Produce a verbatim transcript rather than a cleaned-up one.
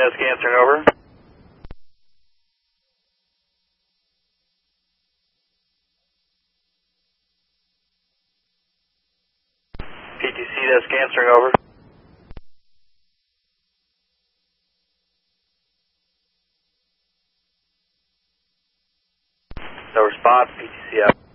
desk answering over. P T C desk answering over. No response, P T C out.